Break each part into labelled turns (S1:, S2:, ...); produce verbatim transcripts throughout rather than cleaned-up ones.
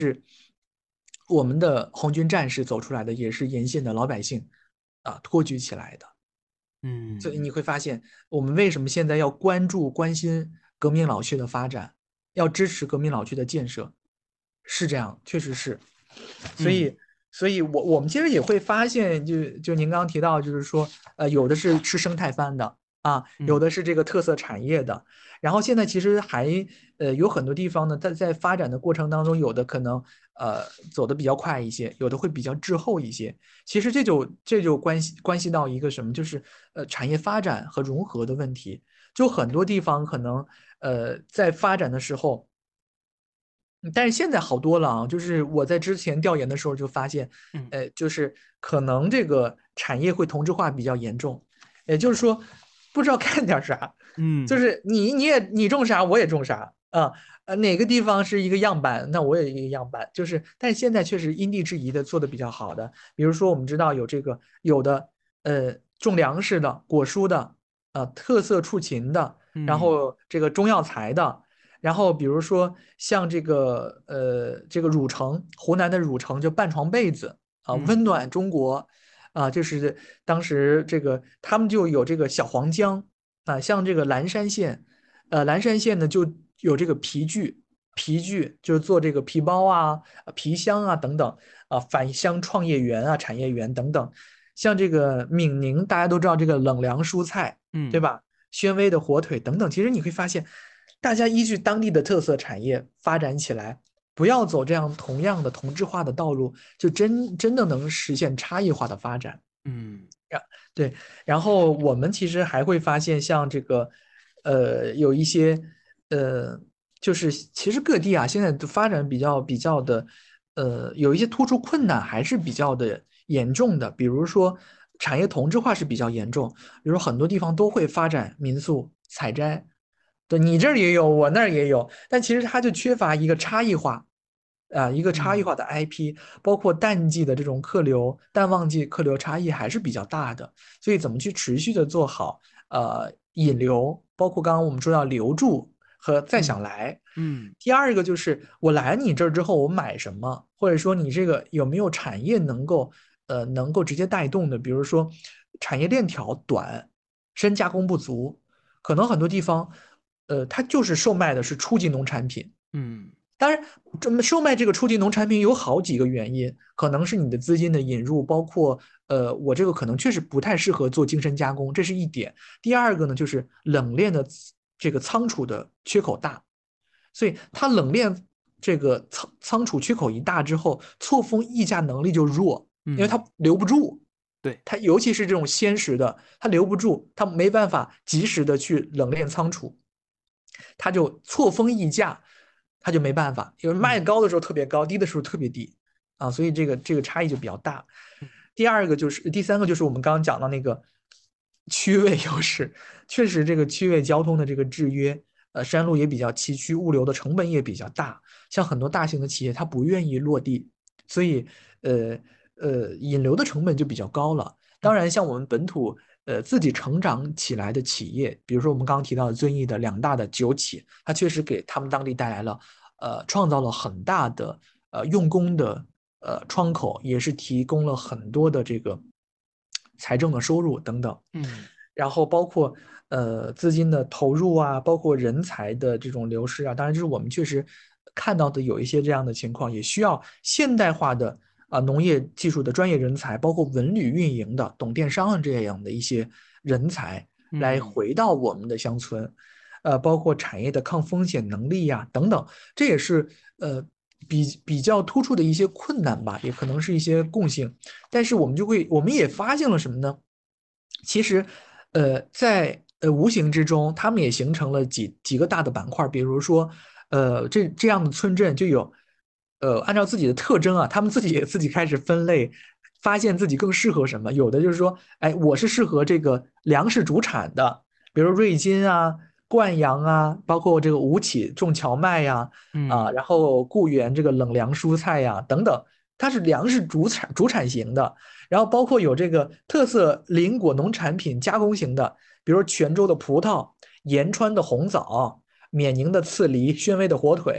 S1: 我们的红军战士走出来的，也是沿线的老百姓啊托举起来的。所以
S2: 嗯
S1: 你会发现，我们为什么现在要关注、关心革命老区的发展，要支持革命老区的建设，是这样，确实是。所
S2: 嗯
S1: 以，所以我我们其实也会发现，就就您刚刚提到，就是说，呃，有的是吃生态饭的啊，有
S2: 嗯
S1: 的是这个特色产业的，然后现在其实还呃有很多地方呢，在在发展的过程当中，有的可能呃走的比较快一些，有的会比较滞后一些。其实这就这就关系关系到一个什么，就是呃产业发展和融合的问题。就很多地方可能呃在发展的时候。但是现在好多了啊，就是我在之前调研的时候就发现，
S2: 嗯
S1: 呃，就是可能这个产业会同质化比较严重，也就是说，不知道干点啥，就
S2: 嗯
S1: 是你你也你种啥我也种啥啊，呃，哪个地方是一个样板，那我也一个样板，就是，但是现在确实因地制宜的做的比较好的，比如说我们知道有这个有的呃种粮食的、果蔬的，呃特色畜禽的，然
S2: 嗯
S1: 后这个中药材的。然后比如说像这个呃这个汝城，湖南的汝城就半床被子啊，
S2: 嗯
S1: 温暖中国啊，就是当时这个他们就有这个小黄姜啊，像这个蓝山县，呃蓝山县呢就有这个皮具，皮具就是做这个皮包啊、皮箱啊等等啊，返乡创业园啊、产业园等等。像这个闽宁，大家都知道这个冷凉蔬菜，对
S2: 嗯
S1: 吧？宣威的火腿等等，其实你会发现，大家依据当地的特色产业发展起来，不要走这样同样的同质化的道路，就真真的能实现差异化的发展。
S2: 嗯
S1: 对，然后我们其实还会发现，像这个，呃，有一些，呃，就是其实各地啊，现在都发展比较比较的，呃，有一些突出困难还是比较的严重的，比如说产业同质化是比较严重，比如说很多地方都会发展民宿采摘，对你这儿也有，我那儿也有，但其实它就缺乏一个差异化。啊，一个差异
S2: 嗯
S1: 化的 I P，包括淡季的这种客流、淡旺季客流差异还是比较大的，所以怎么去持续的做好呃引流，包括刚刚我们说要留住和再想
S2: 嗯
S1: 来。
S2: 嗯
S1: 第二个就是我来你这儿之后，我买什么，或者说你这个有没有产业能够呃能够直接带动的，比如说产业链条短，深加工不足，可能很多地方呃它就是售卖的是初级农产品。
S2: 嗯
S1: 当然，这么售卖这个初级农产品有好几个原因，可能是你的资金的引入，包括呃，我这个可能确实不太适合做精深加工，这是一点。第二个呢，就是冷链的这个仓储的缺口大，所以它冷链这个仓仓储缺口一大之后，错峰议价能力就弱，因为
S2: 嗯，
S1: 它留不住。
S2: 对，
S1: 它尤其是这种鲜食的，它留不住，它没办法及时的去冷链仓储，它就错峰溢价，它就没办法，因为卖
S2: 嗯
S1: 高的时候特别高，低的时候特别低啊，所以这个这个差异就比较大。
S2: 嗯
S1: 第二个就是第三个就是我们刚刚讲到那个区位优势，确实这个区位交通的这个制约，呃，山路也比较崎岖，物流的成本也比较大，像很多大型的企业它不愿意落地，所以呃呃引流的成本就比较高了。当
S2: 嗯
S1: 然，像我们本土呃自己成长起来的企业，比如说我们刚刚提到的遵义的两大的酒企，它确实给他们当地带来了呃创造了很大的呃用工的呃窗口，也是提供了很多的这个财政的收入等等。
S2: 嗯
S1: 然后包括呃资金的投入啊，包括人才的这种流失啊，当然就是我们确实看到的有一些这样的情况，也需要现代化的啊、农业技术的专业人才，包括文旅运营的、懂电商的这样的一些人才来
S2: 嗯
S1: 回到我们的乡村，呃，包括产业的抗风险能力呀、等等，这也是呃比比较突出的一些困难吧，也可能是一些共性。但是我们就会，我们也发现了什么呢？其实，呃，在呃无形之中，他们也形成了几几个大的板块，比如说，呃，这这样的村镇就有，呃，按照自己的特征啊，他们自己也自己开始分类，发现自己更适合什么。有的就是说，哎，我是适合这个粮食主产的，比如瑞金啊、灌阳啊，包括这个吴起种荞麦呀，啊，
S2: 嗯
S1: 然后固原这个冷凉蔬菜呀等等，它是粮食主产主产型的。然后包括有这个特色林果农产品加工型的，比如泉州的葡萄、延川的红枣、缅宁的刺梨、宣威的火腿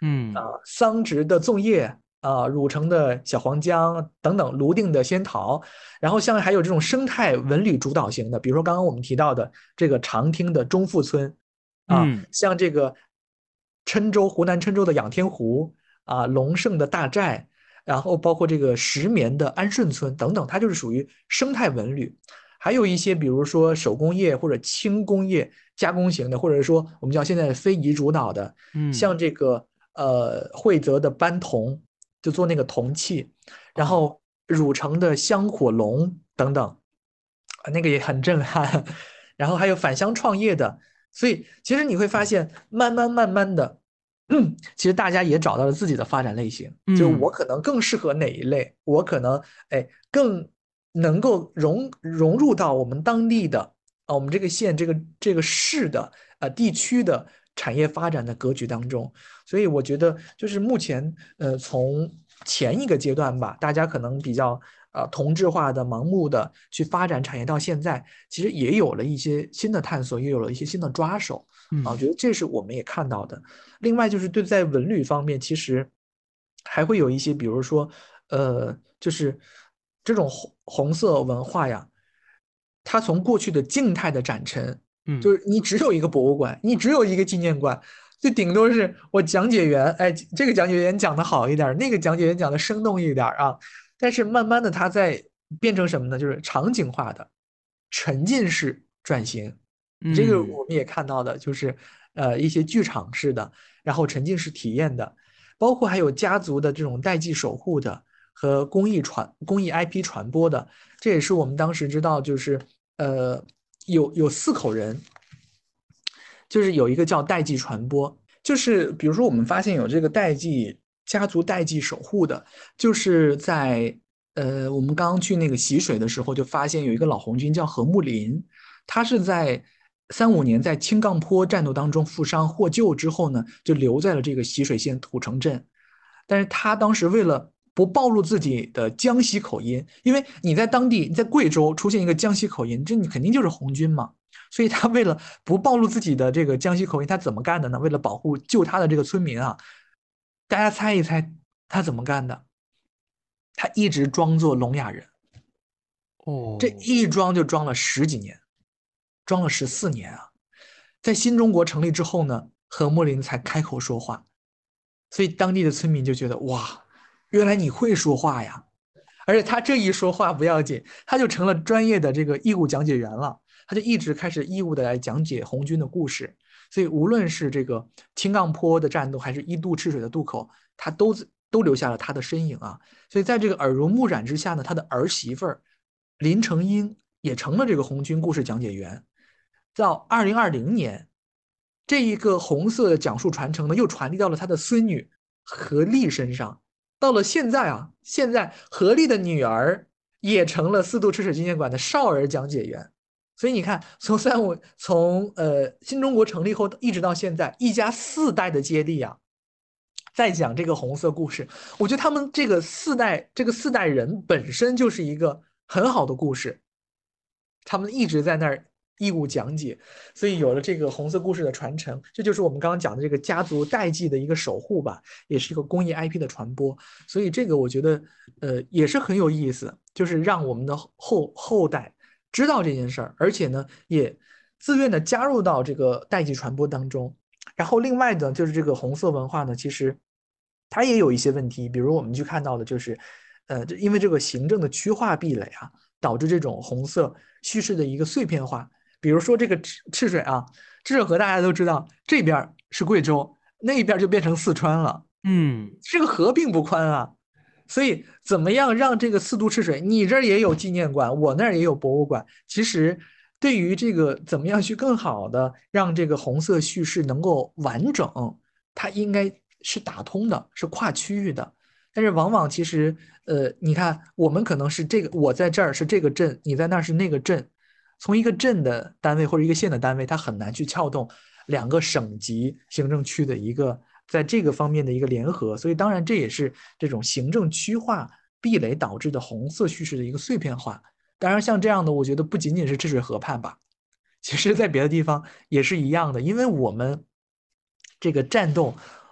S2: 嗯
S1: 啊、桑植的粽叶啊、汝城的小黄姜等等，泸定的仙桃，然后像还有这种生态文旅主导型的，比如说刚刚我们提到的这个长汀的中富村啊，
S2: 嗯，
S1: 像这个郴州湖南郴州的仰天湖啊，龙胜的大寨。然后包括这个石棉的安顺村等等，它就是属于生态文旅。还有一些，比如说手工业或者轻工业加工型的，或者说我们叫现在非遗主导的，
S2: 嗯，
S1: 像这个呃惠泽的班铜，就做那个铜器，然
S2: 哦，
S1: 后汝城的香火龙等等，啊那个也很震撼。然后还有返乡创业的，所以其实你会发现，慢慢慢慢的。嗯，其实大家也找到了自己的发展类型，就是我
S2: 嗯
S1: 可能更适合哪一类，我可能哎更能够融融入到我们当地的啊，我们这个县、这个这个市的啊地区的产业发展的格局当中。所以我觉得，就是目前呃从前一个阶段吧，大家可能比较呃同质化的、盲目的去发展产业，到现在其实也有了一些新的探索，也有了一些新的抓手啊，我
S2: 嗯
S1: 觉得这是我们也看到的。另外就是对在文旅方面，其实还会有一些，比如说，呃，就是这种红红色文化呀，它从过去的静态的展陈，就
S2: 嗯
S1: 是你只有一个博物馆，你只有一个纪念馆，就顶多是我讲解员，哎，这个讲解员讲的好一点，那个讲解员讲的生动一点啊。但是慢慢的，它在变成什么呢？就是场景化的、沉浸式转型。这个
S2: 嗯
S1: 我们也看到的，就是呃一些剧场式的，然后沉浸式体验的，包括还有家族的这种代际守护的和公益传公益 I P 传播的。这也是我们当时知道，就是呃有有四口人，就是有一个叫代际传播，就是比如说我们发现有这个代际家族代际守护的，就是在呃我们刚刚去那个习水的时候，就发现有一个老红军叫何木林，他是在三五年在青杠坡战斗当中负伤获救之后呢，就留在了这个习水县土城镇。但是他当时为了不暴露自己的江西口音，因为你在当地，你在贵州出现一个江西口音，这你肯定就是红军嘛。所以他为了不暴露自己的这个江西口音，他怎么干的呢？为了保护救他的这个村民啊，大家猜一猜他怎么干的？他一直装作聋哑人，这
S2: 哦，
S1: 一装就装了十几年，装了十四年啊。在新中国成立之后呢，何墨林才开口说话，所以当地的村民就觉得哇，原来你会说话呀！而且他这一说话不要紧，他就成了专业的这个义务讲解员了。他就一直开始义务的来讲解红军的故事。所以无论是这个青杠坡的战斗，还是一渡赤水的渡口，他都都留下了他的身影啊。所以在这个耳濡目染之下呢，他的儿媳妇儿林成英也成了这个红军故事讲解员。到二零二零年，这一个红色的讲述传承呢，又传递到了他的孙女何丽身上。到了现在啊，现在何丽的女儿也成了四渡赤水纪念馆的少儿讲解员。所以你看，从三五从呃新中国成立后一直到现在，一家四代的接力啊，在讲这个红色故事。我觉得他们这个四代这个四代人本身就是一个很好的故事，他们一直在那儿义务讲解，所以有了这个红色故事的传承，这就是我们刚刚讲的这个家族代际的一个守护吧，也是一个公益 I P 的传播。所以这个我觉得，呃，也是很有意思，就是让我们的后后代知道这件事儿，而且呢，也自愿的加入到这个代际传播当中。然后另外的就是这个红色文化呢，其实它也有一些问题，比如我们去看到的就是，呃，因为这个行政的区划壁垒啊，导致这种红色叙事的一个碎片化。比如说这个赤赤水啊，赤水河大家都知道，这边是贵州，那边就变成四川了。
S2: 嗯
S1: 这个河并不宽啊，所以怎么样让这个四渡赤水，你这儿也有纪念馆，我那儿也有博物馆，其实对于这个怎么样去更好的让这个红色叙事能够完整，它应该是打通的，是跨区域的。但是往往其实，呃，你看我们可能是这个，我在这儿是这个镇，你在那儿是那个镇，从一个镇的单位或者一个县的单位，它很难去撬动两个省级行政区的一个在这个方面的一个联合，所以当然这也是这种行政区划壁垒导致的红色叙事的一个碎片化。当然，像这样的，我觉得不仅仅是赤水河畔吧，其实在别的地方也是一样的，因为我们这个战斗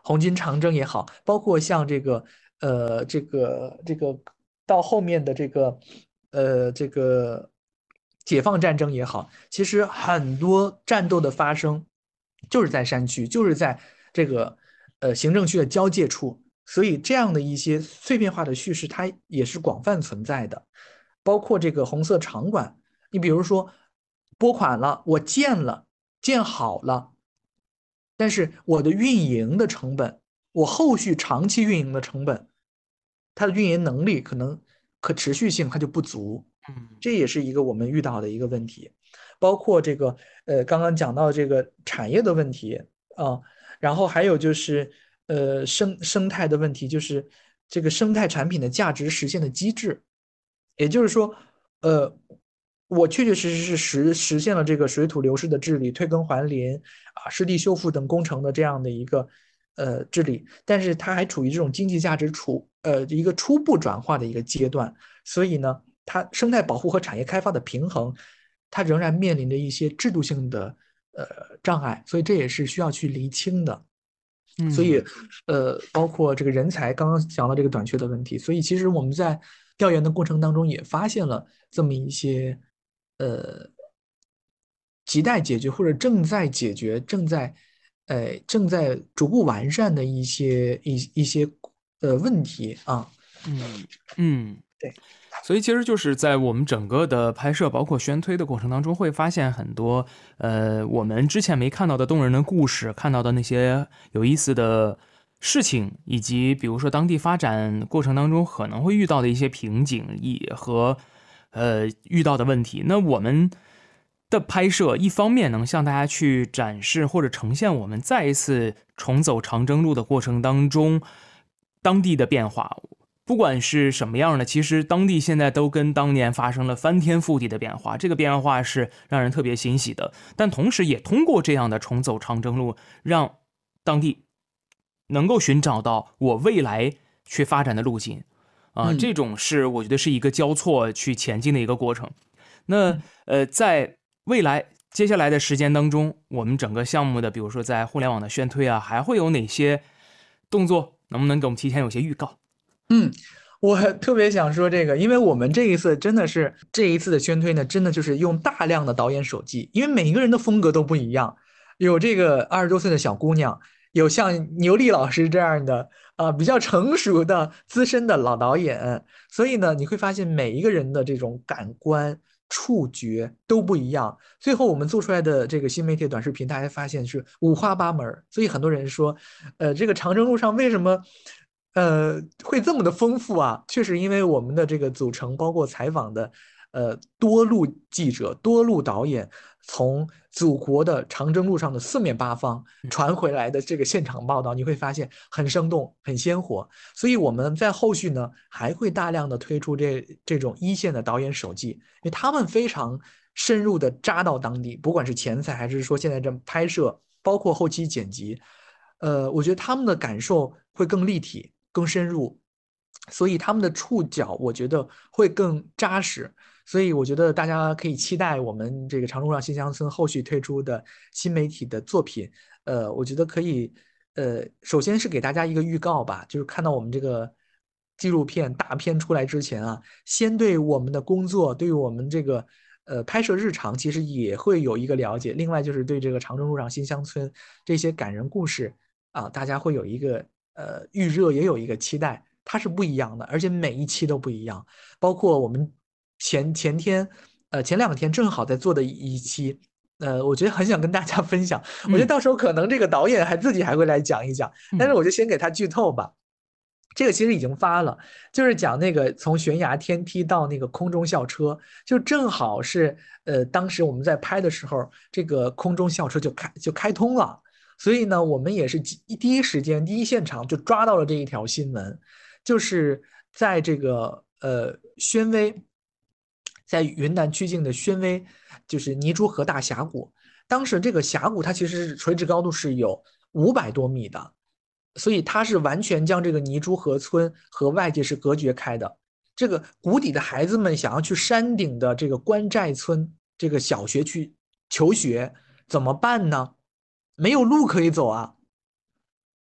S1: 红军长征也好，包括像这个呃这个这个到后面的这个呃这个解放战争也好，其实很多战斗的发生就是在山区，就是在这个呃行政区的交界处，所以这样的一些碎片化的叙事，它也是广泛存在的。包括这个红色场馆，你比如说拨款了，我建了，建好了，但是我的运营的成本，我后续长期运营的成本，它的运营能力可能可持续性它就不足，
S2: 嗯
S1: 这也是一个我们遇到的一个问题。包括这个呃刚刚讲到这个产业的问题啊，然后还有就是呃生生态的问题，就是这个生态产品的价值实现的机制。也就是说，呃，我确确实实是实实现了这个水土流失的治理、退耕还林啊、湿地修复等工程的这样的一个呃治理，但是它还处于这种经济价值处呃一个初步转化的一个阶段，所以呢，它生态保护和产业开发的平衡，它仍然面临着一些制度性的呃障碍，所以这也是需要去厘清的。所以，
S2: 嗯
S1: 呃，包括这个人才，刚刚讲到这个短缺的问题，所以其实我们在调研的过程当中也发现了这么一些，呃，亟待解决或者正在解决、正在，呃，正在逐步完善的一些一一些呃问题啊。
S2: 嗯嗯。
S1: 对，
S2: 所以其实就是在我们整个的拍摄，包括宣推的过程当中，会发现很多呃我们之前没看到的动人的故事，看到的那些有意思的事情，以及比如说当地发展过程当中可能会遇到的一些瓶颈也和呃遇到的问题。那我们的拍摄一方面能向大家去展示或者呈现我们再一次重走长征路的过程当中当地的变化，不管是什么样的，其实当地现在都跟当年发生了翻天覆地的变化，这个变化是让人特别欣喜的。但同时也通过这样的重走长征路，让当地能够寻找到我未来去发展的路径啊、呃
S1: 嗯
S2: 这种是我觉得是一个交错去前进的一个过程。那
S1: 嗯。
S2: 呃，在未来接下来的时间当中，我们整个项目的，比如说在互联网的宣推啊，还会有哪些动作？能不能给我们提前有些预告？
S1: 嗯，我特别想说这个，因为我们这一次真的是这一次的宣推呢，真的就是用大量的导演手记，因为每一个人的风格都不一样，有这个二十多岁的小姑娘，有像牛莉老师这样的啊、比较成熟的资深的老导演，所以呢，你会发现每一个人的这种感官触觉都不一样。最后我们做出来的这个新媒体短视频，大家发现是五花八门，所以很多人说，呃，这个长征路上为什么？呃，会这么的丰富啊？确实，因为我们的这个组成，包括采访的，呃，多路记者、多路导演，从祖国的长征路上的四面八方传回来的这个现场报道，你会发现很生动、很鲜活。所以我们在后续呢，还会大量的推出这这种一线的导演手记，因为他们非常深入的扎到当地，不管是前采还是说现在这拍摄，包括后期剪辑，呃，我觉得他们的感受会更立体。更深入，所以他们的触角我觉得会更扎实，所以我觉得大家可以期待我们这个长路上新乡村后续推出的新媒体的作品。呃，我觉得可以，呃，首先是给大家一个预告吧，就是看到我们这个纪录片大片出来之前啊，先对我们的工作，对于我们这个呃拍摄日常，其实也会有一个了解。另外就是对这个长征路上新乡村这些感人故事啊，大家会有一个呃预热，也有一个期待，它是不一样的，而且每一期都不一样。包括我们前前天，呃前两天正好在做的一期，呃，我觉得很想跟大家分享。我觉得
S2: 嗯
S1: 到时候可能这个导演还自己还会来讲一讲，但是
S2: 嗯
S1: 我就先给他剧透吧。这个其实已经发了，就是讲那个从悬崖天梯到那个空中校车，就正好是呃，当时我们在拍的时候，这个空中校车就开就开通了，所以呢，我们也是第第一时间第一现场就抓到了这一条新闻，就是在这个呃宣威，在云南曲靖的宣威，就是泥珠河大峡谷，当时这个峡谷它其实是垂直高度是有五百多米的。所以它是完全将这个泥珠河村和外界是隔绝开的。这个谷底的孩子们想要去山顶的这个关寨村这个小学去求学，怎么办呢？没有路可以走啊。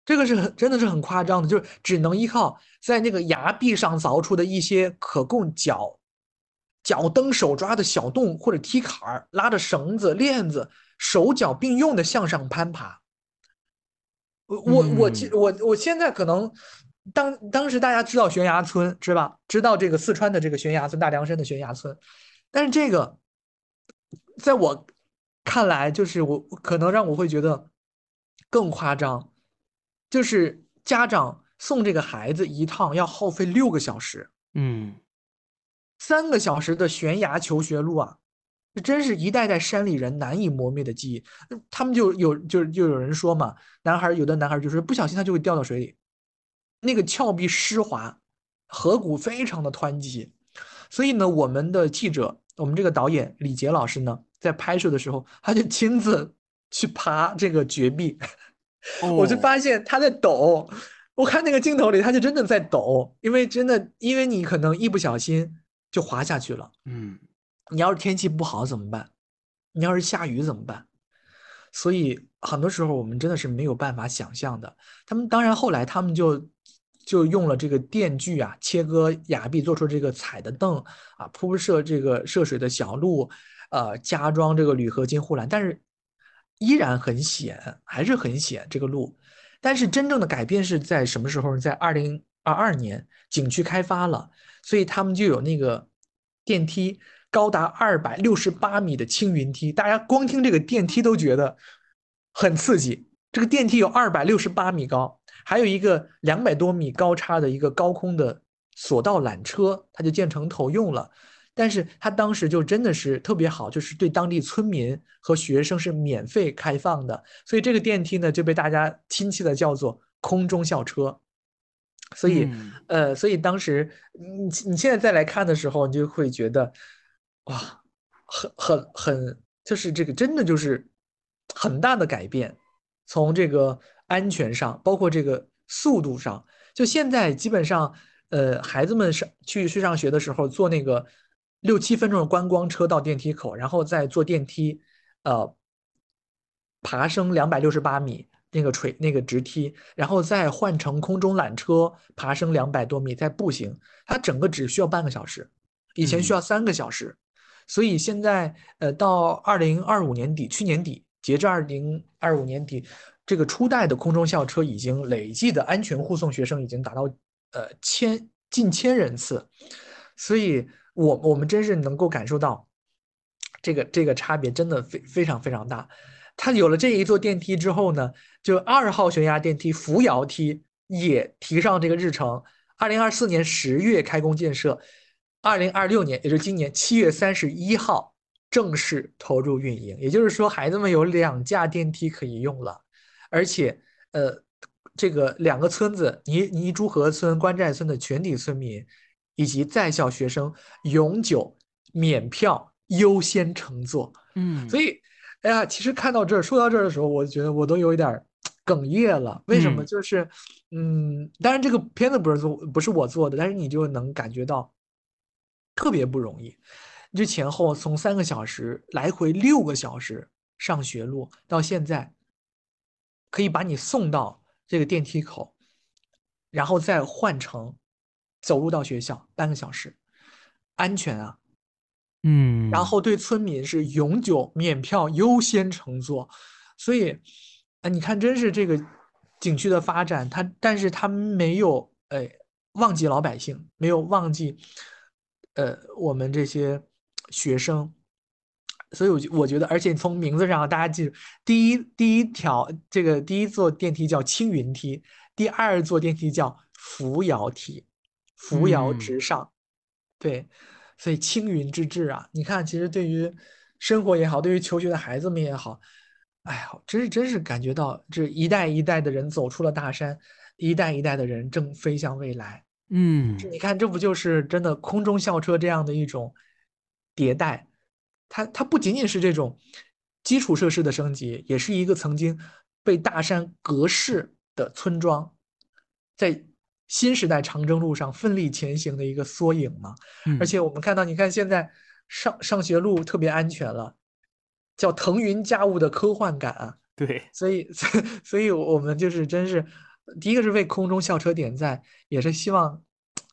S1: 这个是很真的是很夸张的，就是只能依靠在那个崖壁上凿出的一些可供脚脚蹬手抓的小洞或者梯坎儿，拉着绳子链子，手脚并用的向上攀爬。我我我
S2: 嗯
S1: 我我现在可能当当时大家知道悬崖村是吧？知道这个四川的这个悬崖村，大凉山的悬崖村，但是这个在我看来，就是我可能让我会觉得更夸张，就是家长送这个孩子一趟要耗费六个小时，
S2: 嗯
S1: 三个小时的悬崖求学路啊，这真是一代代山里人难以磨灭的记忆。他们就有就就有人说嘛，男孩有的男孩就是不小心他就会掉到水里，那个峭壁湿滑，河谷非常的湍急，所以呢，我们的记者，我们这个导演李杰老师呢，在拍摄的时候，他就亲自去爬这个绝壁，我就
S2: 哦
S1: 发现他在抖。我看那个镜头里，他就真的在抖，因为真的，因为你可能一不小心就滑下去了。
S2: 嗯
S1: 你要是天气不好怎么办？你要是下雨怎么办？所以很多时候我们真的是没有办法想象的。他们当然后来他们就就用了这个电锯啊，切割崖壁，做出这个踩的凳啊，铺设这个涉水的小路，呃，加装这个铝合金护栏，但是依然很险，还是很险这个路。但是真正的改变是在什么时候？在二零二二年，景区开发了，所以他们就有那个电梯高达二百六十八米的青云梯，大家光听这个电梯都觉得很刺激。这个电梯有二百六十八米高，还有一个两百多米高差的一个高空的索道缆车，它就建成头用了。但是它当时就真的是特别好，就是对当地村民和学生是免费开放的，所以这个电梯呢就被大家亲切的叫做空中校车。所以，
S2: 嗯
S1: 呃，所以当时你你现在再来看的时候，你就会觉得，哇，很很很，就是这个真的就是很大的改变，从这个安全上，包括这个速度上，就现在基本上，呃，孩子们上去去上学的时候，坐那个六七分钟的观光车到电梯口，然后再坐电梯，呃，爬升两百六十八米那个垂那个直梯，然后再换乘空中缆车爬升两百多米，再步行，它整个只需要半个小时，以前需
S2: 嗯
S1: 要三个小时。所以现在，呃，到二零二五年底，去年底，截至二零二五年底，这个初代的空中校车已经累计的安全护送学生已经达到呃千近千人次，所以我我们真是能够感受到这个这个差别真的非非常非常大。它有了这一座电梯之后呢，就二号悬崖电梯扶摇梯也提上这个日程，二零二四年十月开工建设，二零二六年也就是今年七月三十一号正式投入运营。也就是说，孩子们有两架电梯可以用了，而且呃，这个两个村子泥泥珠河村、关寨村的全体村民以及在校学生永久免票优先乘坐。所
S2: 嗯
S1: 以，哎呀，其实看到这儿，说到这儿的时候，我觉得我都有一点哽咽了。为什么？
S2: 嗯
S1: 就是，嗯，当然这个片子不是做，不是我做的，但是你就能感觉到特别不容易。这前后从三个小时来回六个小时上学路，到现在可以把你送到这个电梯口，然后再换乘走路到学校半个小时，安全啊！然
S2: 嗯
S1: 后对村民是永久免票优先乘坐，所以，啊，你看，真是这个景区的发展，它但是它没有呃忘记老百姓，没有忘记呃我们这些学生，所以我就我觉得，而且从名字上大家记住，第一第一条这个第一座电梯叫青云梯，第二座电梯叫扶摇梯，扶摇
S2: 嗯
S1: 直上。对，所以青云之志啊，你看，其实对于生活也好，对于求学的孩子们也好，哎呀，真是真是感觉到这一代一代的人走出了大山，一代一代的人正飞向未来。
S2: 嗯
S1: 这你看，这不就是真的空中校车这样的一种迭代？它它不仅仅是这种基础设施的升级，也是一个曾经被大山隔世的村庄，在新时代长征路上奋力前行的一个缩影嘛。而
S2: 嗯，
S1: 且我们看到，你看现在上上学路特别安全了，叫腾云驾雾的科幻感啊。
S2: 对，
S1: 所以，所以我们就是真是第一个是为空中校车点赞，也是希望